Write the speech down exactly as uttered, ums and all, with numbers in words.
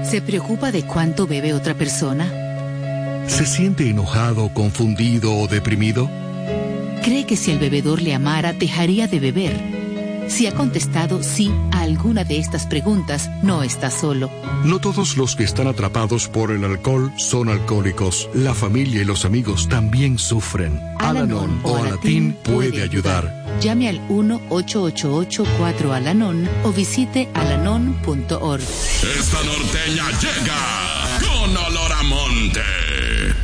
¿Se preocupa de cuánto bebe otra persona? ¿Se siente enojado, confundido o deprimido? ¿Cree que si el bebedor le amara, dejaría de beber? Si ha contestado sí a alguna de estas preguntas, no está solo. No todos los que están atrapados por el alcohol son alcohólicos. La familia y los amigos también sufren. Al-Anon o Alatín puede ayudar. Llame al uno ocho ocho ocho cuatro Al-Anon o visite alanon punto org. Esta norteña llega con olor a monte.